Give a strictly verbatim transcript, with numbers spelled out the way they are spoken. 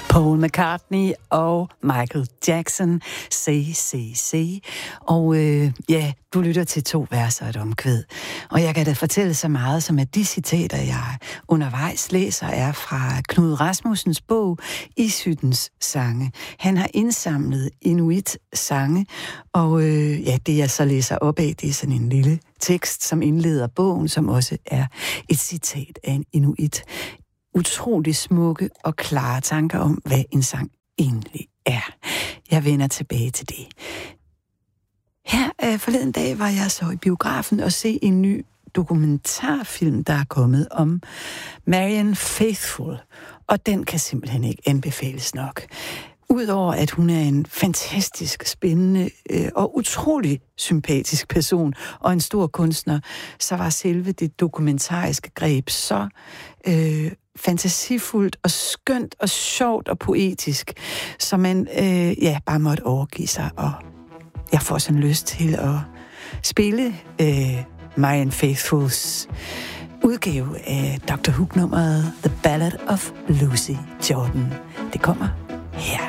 Paul McCartney og Michael Jackson, C C C. Og øh, ja, du lytter til to verser og et omkvæd. Og jeg kan da fortælle så meget, som at de citater, jeg undervejs læser, er fra Knud Rasmussens bog Isyttens sange. Han har indsamlet Inuit-sange, og øh, ja, det jeg så læser op af, det er sådan en lille tekst, som indleder bogen, som også er et citat af en inuit. Utrolig smukke og klare tanker om, hvad en sang egentlig er. Jeg vender tilbage til det. Her øh, forleden dag var jeg så i biografen og se en ny dokumentarfilm, der er kommet om Marianne Faithfull, og den kan simpelthen ikke anbefales nok. Udover at hun er en fantastisk, spændende øh, og utrolig sympatisk person og en stor kunstner, så var selve det dokumentariske greb så øh, fantasifuldt og skønt og sjovt og poetisk, så man øh, ja, bare måtte overgive sig. Og jeg får sådan lyst til at spille øh, Marianne Faithfulls udgave af doktor Hook-nummeret The Ballad of Lucy Jordan. Det kommer her.